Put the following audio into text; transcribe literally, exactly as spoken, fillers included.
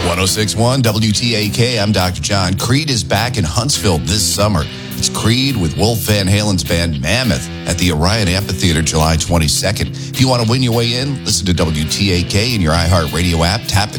one oh six point one W T A K, I'm Doctor John. Creed is back in Huntsville this summer. It's Creed with Wolf Van Halen's band Mammoth at the Orion Amphitheater July twenty-second. If you want to win your way in, listen to W T A K in your iHeartRadio app, tap the